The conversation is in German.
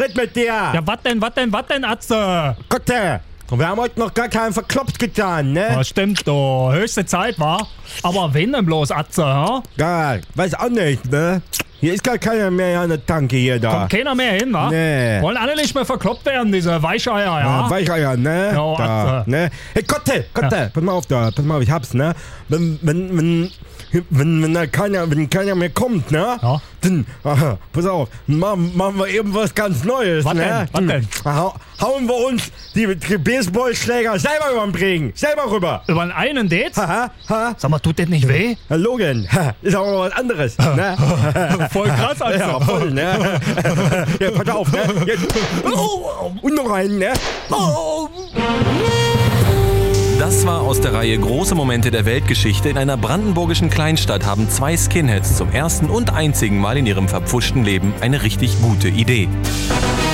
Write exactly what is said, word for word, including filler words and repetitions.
red mit dir. Ja, was denn, was denn, was denn, Atze? Gotte, wir haben heute noch gar keinen verkloppt getan, ne? Ja, stimmt doch. Höchste Zeit, war. Aber wen denn bloß, Atze, ha? Ja, weiß auch nicht, ne? Hier ist gar keiner mehr an der Tanke hier da. Kommt keiner mehr hin, wa? Nee. Wollen alle nicht mehr verkloppt werden, diese Weicheier, ja? Ja, Weicheier, ne? Ja, da, Atze. ne? Hey, Gotte, Gotte, Ja. pass mal auf da, pass mal auf, ich hab's, ne? Wenn, wenn, wenn, wenn, wenn da keiner, wenn keiner mehr kommt, ne? Ja. Dann, aha, pass auf, machen, machen wir eben was ganz Neues, Was ne? denn? Was denn? Hau, hauen wir uns die, die Baseballschläger selber über den Bring, selber rüber. Über den einen Dates? Haha, ha. Sag mal, tut das nicht weh? Herr Logan, ha, ist aber was anderes, ne? Voll krass, Atze. Ja, voll, ne? Ja, pass auf, ne? Jetzt. Oh, und noch einen, ne? Oh. Das war aus der Reihe Große Momente der Weltgeschichte. In einer brandenburgischen Kleinstadt haben zwei Skinheads zum ersten und einzigen Mal in ihrem verpfuschten Leben eine richtig gute Idee.